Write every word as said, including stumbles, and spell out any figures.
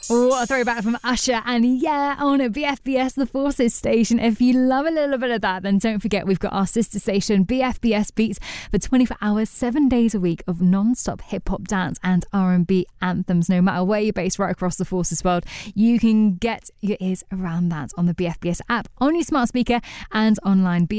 What a throwback from Usher and yeah on B F B S, the Forces station. If you love a little bit of that, then don't forget we've got our sister station B F B S Beats for twenty-four hours, seven days a week of non-stop hip-hop, dance and R and B anthems. No matter where you're based right across the Forces world, you can get your ears around that on the B F B S app, on your smart speaker and online.